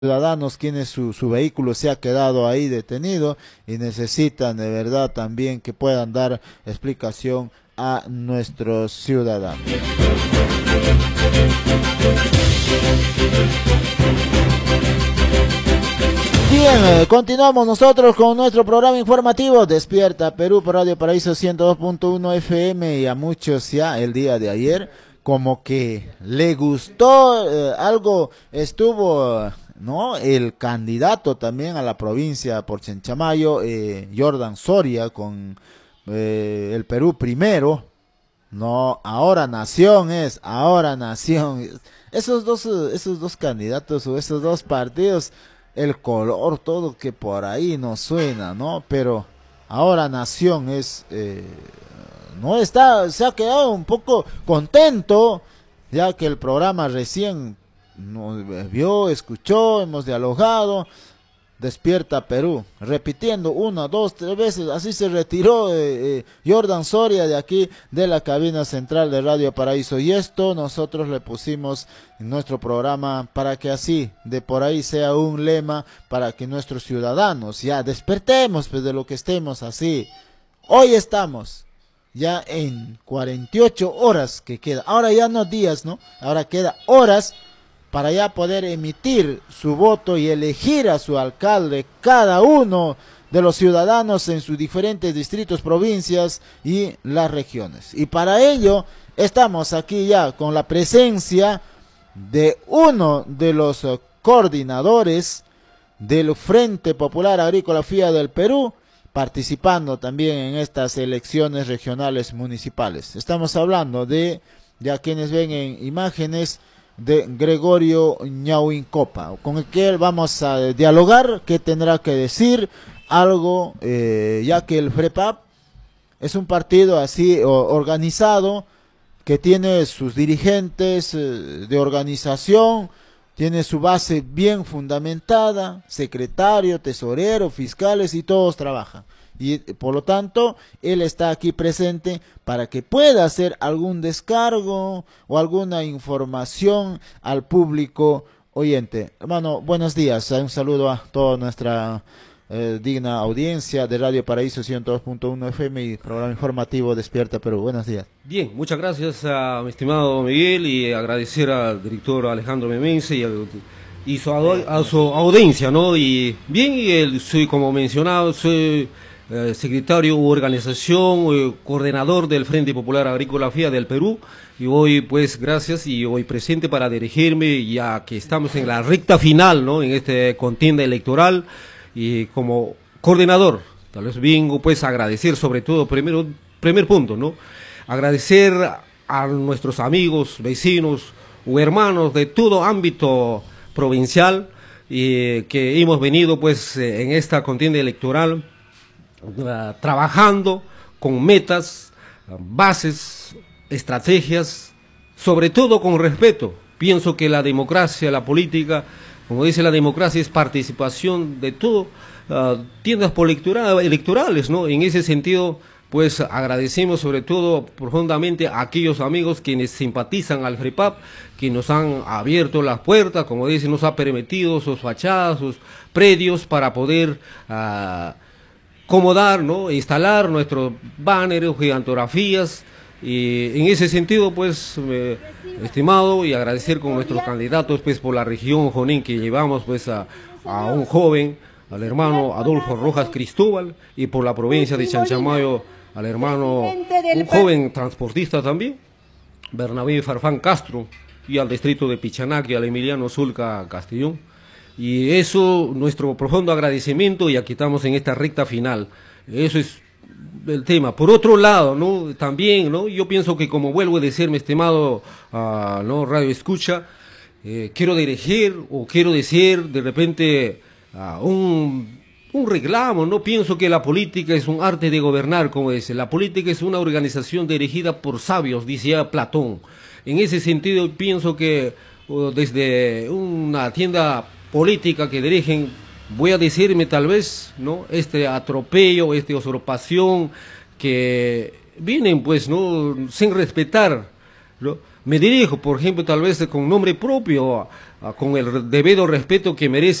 ciudadanos quienes su vehículo se ha quedado ahí detenido y necesitan de verdad también que puedan dar explicación a nuestros ciudadanos. Bien, continuamos nosotros con nuestro programa informativo Despierta Perú por Radio Paraíso 102.1 FM y a muchos ya el día de ayer como que le gustó algo, estuvo, ¿no? El candidato también a la provincia por Chanchamayo, Jordan Soria con el Perú primero, no, ahora nación es, ahora nación. Esos dos candidatos o esos dos partidos, el color, todo que por ahí nos suena, ¿no? Pero ahora nación es, no está, se ha quedado un poco contento, ya que el programa recién nos vio, escuchó, hemos dialogado. Despierta Perú, repitiendo una, dos, tres veces, así se retiró Jordan Soria de aquí, de la cabina central de Radio Paraíso, y esto nosotros le pusimos en nuestro programa para que así, de por ahí sea un lema, para que nuestros ciudadanos ya despertemos pues, de lo que estemos así. Hoy estamos ya en 48 horas que queda, ahora ya no días, ¿no? Ahora queda horas para ya poder emitir su voto y elegir a su alcalde, cada uno de los ciudadanos en sus diferentes distritos, provincias y las regiones. Y para ello estamos aquí ya con la presencia de uno de los coordinadores del Frente Popular Agrícola FIA del Perú, participando también en estas elecciones regionales municipales. Estamos hablando de, ya quienes ven en imágenes, de Gregorio Ñauincopa, con el que vamos a dialogar, qué tendrá que decir, algo, ya que el FREPAP es un partido así organizado, que tiene sus dirigentes de organización, tiene su base bien fundamentada, secretario, tesorero, fiscales y todos trabajan. Y por lo tanto, él está aquí presente para que pueda hacer algún descargo o alguna información al público oyente. Hermano, buenos días. Un saludo a toda nuestra digna audiencia de Radio Paraíso 102.1 FM y programa informativo Despierta Perú. Buenos días. Bien, muchas gracias a mi estimado Miguel y agradecer al director Alejandro Memense y a su audiencia, ¿no? Y bien, soy, como mencionado, soy secretario u organización, coordinador del Frente Popular Agrícola FIA del Perú, y hoy pues gracias y hoy presente para dirigirme, ya que estamos en la recta final, ¿no? En esta contienda electoral, y como coordinador, tal vez vengo pues a agradecer sobre todo, primer punto, ¿no? Agradecer a nuestros amigos, vecinos o hermanos de todo ámbito provincial, que hemos venido pues en esta contienda electoral trabajando con metas, bases, estrategias, sobre todo con respeto. Pienso que la democracia, la política, como dice la democracia, es participación de todo, tiendas electorales, ¿no? En ese sentido, pues agradecemos sobre todo profundamente a aquellos amigos quienes simpatizan al FREPAP, que nos han abierto las puertas, como dice, nos ha permitido sus fachadas, sus predios para poder acomodar, ¿no? Instalar nuestros banners, gigantografías, y en ese sentido, pues, estimado, y agradecer con nuestros candidatos, pues, por la región Junín, que llevamos, pues, a un joven, al hermano Adolfo Rojas Cristóbal, y por la provincia de Chanchamayo, al hermano, un joven transportista también, Bernabé Farfán Castro, y al distrito de Pichanaque, al Emiliano Zulca Castellón. Y eso, nuestro profundo agradecimiento, y aquí estamos en esta recta final. Eso es el tema. Por otro lado, ¿no? También, ¿no? Yo pienso que, como vuelvo a decir, mi estimado ¿no? Radio Escucha, quiero dirigir o quiero decir de repente un reclamo, ¿no? Pienso que la política es un arte de gobernar, como dice. La política es una organización dirigida por sabios, decía Platón. En ese sentido, pienso que desde una tienda política que dirigen, voy a decirme tal vez, ¿no? Este atropello, esta usurpación que vienen pues, ¿no? Sin respetar, ¿no? me dirijo, por ejemplo, tal vez con nombre propio, con el debido respeto que merece